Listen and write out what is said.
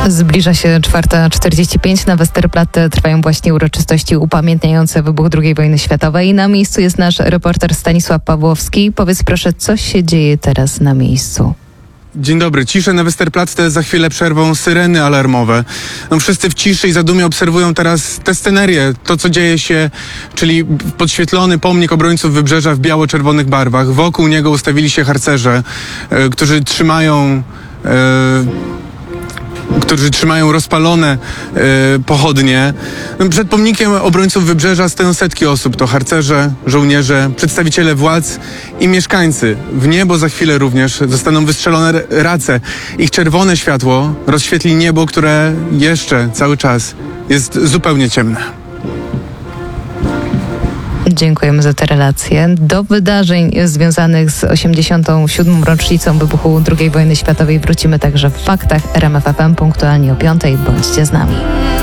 Zbliża się 4:45. Na Westerplatte trwają właśnie uroczystości upamiętniające wybuch II wojny światowej. Na miejscu jest nasz reporter Stanisław Pawłowski. Powiedz proszę, co się dzieje teraz na miejscu? Dzień dobry. Ciszę na Westerplatte za chwilę przerwą syreny alarmowe. Wszyscy w ciszy i zadumie obserwują teraz tę scenerię, to co dzieje się, czyli podświetlony pomnik obrońców Wybrzeża w biało-czerwonych barwach. Wokół niego ustawili się harcerze, którzy trzymają rozpalone pochodnie. Przed pomnikiem obrońców Wybrzeża stoją setki osób. To harcerze, żołnierze, przedstawiciele władz i mieszkańcy. W niebo za chwilę również zostaną wystrzelone race. Ich czerwone światło rozświetli niebo, które jeszcze cały czas jest zupełnie ciemne. Dziękujemy za te relacje. Do wydarzeń związanych z 87. rocznicą wybuchu II wojny światowej wrócimy także w Faktach RMF FM punktualnie o 5:00. Bądźcie z nami.